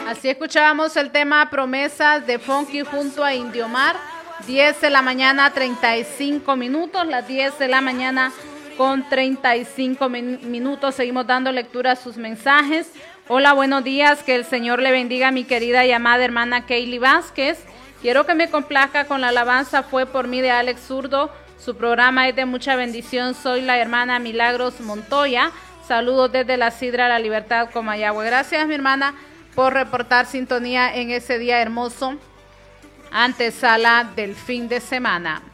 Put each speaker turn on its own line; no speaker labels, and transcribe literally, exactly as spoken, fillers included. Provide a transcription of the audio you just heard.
Así escuchábamos el tema Promesas de Funky junto a Indiomar. diez de la mañana, treinta y cinco minutos, las diez de la mañana con treinta y cinco min- minutos. Seguimos dando lectura a sus mensajes. Hola, buenos días, que el Señor le bendiga a mi querida y amada hermana Kaylee Vázquez. Quiero que me complazca con la alabanza Fue por mí de Alex Zurdo. Su programa es de mucha bendición. Soy la hermana Milagros Montoya. Saludos desde la Sidra La Libertad, Comayagua. Gracias, mi hermana, por reportar sintonía en ese día hermoso, antesala del fin de semana.